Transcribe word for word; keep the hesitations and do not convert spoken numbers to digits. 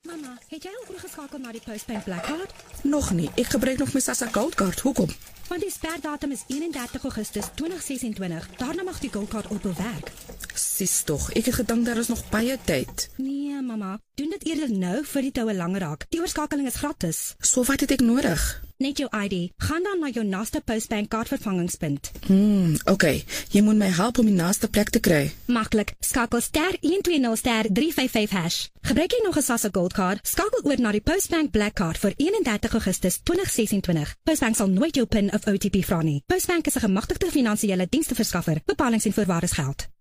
Mama, het jy al oorgeskakel na die Postbank Blackcard? Nog nie, ek gebruik nog my Sasa Goldcard, hoekom? Want die sperdatum is eenendertig Augustus tweeduisend sesentwintig, daarna mag die Goldcard ophou werk. Sis tog, ek het gedink daar is nog baie tyd. Nee, mama, doen dit eerder nou vir die toue langer raak. Die oorskakeling is gratis. So wat het ek nodig? Net jou I D. Gaan dan na jou naaste Postbank kaartvervangingspunt. Hmm, oké, okay. Jy moet my help om die naaste plek te kry. Maklik, skakel ster een twee nul ster drie vyf vyf hash. Gebruik jy nog 'n Sasa Goldcard, skakel oor na die Postbank Blackcard vir eenendertig Augustus tweeduisend sesentwintig. Postbank sal nooit jou PIN of O T P vra nie. Postbank is 'n gemagtigde finansiële diensverskaffer. Bepalings en voorwaardes geld.